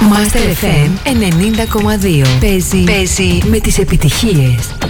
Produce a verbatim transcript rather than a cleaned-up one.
Master εφ εμ ενενήντα κόμμα δύο. Παίζει, παίζει με τις επιτυχίες.